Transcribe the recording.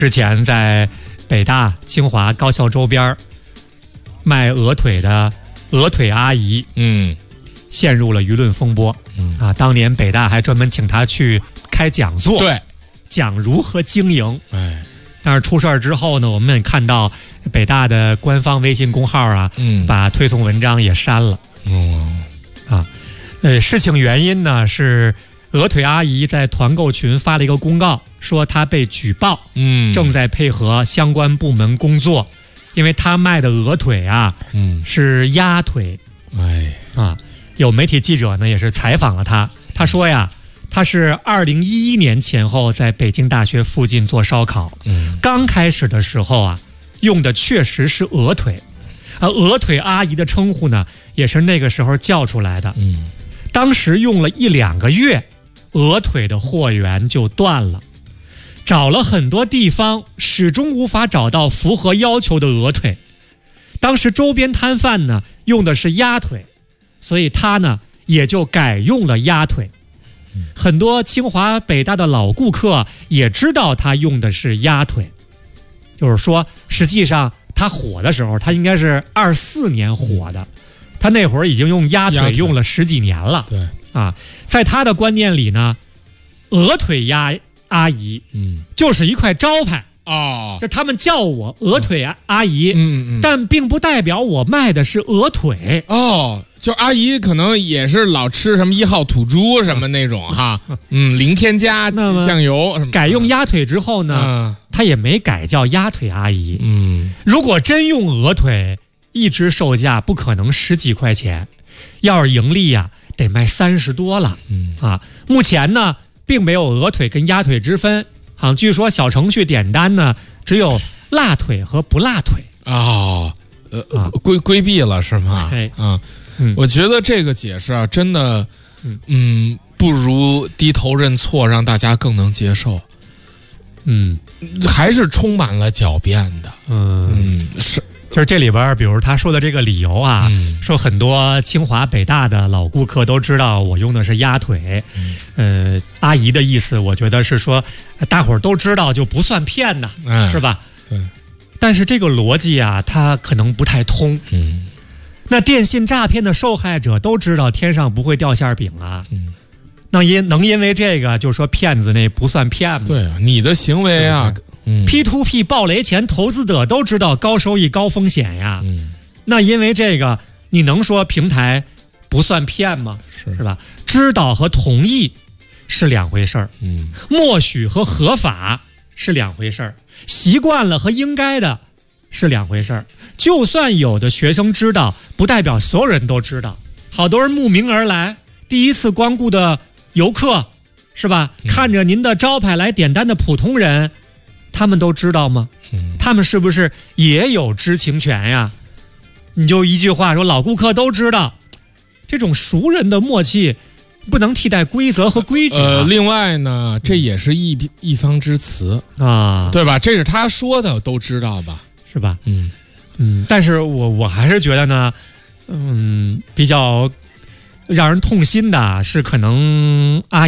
之前在北大、清华高校周边卖鹅腿的鹅腿阿姨，陷入了舆论风波。当年北大还专门请她去开讲座， 对， 讲如何经营。但是出事儿之后呢，我们也看到北大的官方微信公号啊，把推送文章也删了。事情原因呢是鹅腿阿姨在团购群发了一个公告，说她被举报，正在配合相关部门工作，因为她卖的鹅腿啊，是鸭腿。有媒体记者呢也是采访了她，她说呀，她是2011年前后在北京大学附近做烧烤，刚开始的时候啊，用的确实是鹅腿，鹅腿阿姨的称呼呢也是那个时候叫出来的。当时用了1-2个月，鹅腿的货源就断了，找了很多地方，始终无法找到符合要求的鹅腿。当时周边摊贩呢用的是鸭腿，所以他呢也就改用了鸭腿。很多清华北大的老顾客也知道他用的是鸭腿，就是说实际上他火的时候，他应该是24年火的，他那会儿已经用鸭腿用了10几年了。 对在他的观念里呢，鹅腿鸭阿姨就是一块招牌。就他们叫我鹅腿阿姨，但并不代表我卖的是鹅腿。 就阿姨可能也是老吃什么1号土猪什么那种哈，零添加酱油什么。 改用鸭腿之后呢，他也没改叫鸭腿阿姨。如果真用鹅腿，一只售价不可能10几块钱，要是盈利呀，得卖30多了。目前呢，并没有鹅腿跟鸭腿之分。据说小程序点单呢，只有辣腿和不辣腿。 规避了是吗？我觉得这个解释啊，真的，不如低头认错，让大家更能接受。还是充满了狡辩的。是。 就是这里边，比如他说的这个理由啊，说很多清华北大的老顾客都知道我用的是鸭腿。阿姨的意思，我觉得是说大伙儿都知道就不算骗呐，是吧？ 对。 但是这个逻辑啊，它可能不太通。那电信诈骗的受害者都知道天上不会掉馅饼啊。那能因为这个就说骗子那不算骗吗？ 对啊，你的行为啊。 P2P 暴雷前，投资者都知道高收益高风险呀。那因为这个，你能说平台不算骗吗？是吧？知道和同意是两回事儿。默许和合法是两回事儿，习惯了和应该的是两回事儿。就算有的学生知道，不代表所有人都知道。好多人慕名而来，第一次光顾的游客，是吧？看着您的招牌来点单的普通人。他们都知道吗？他们是不是也有知情权呀？你就一句话说，老顾客都知道，这种熟人的默契不能替代规则和规矩。 另外呢，这也是一方之词啊， 对吧？这是他说的，都知道吧？ 是吧？但是我还是觉得呢，比较让人痛心的是，可能阿姨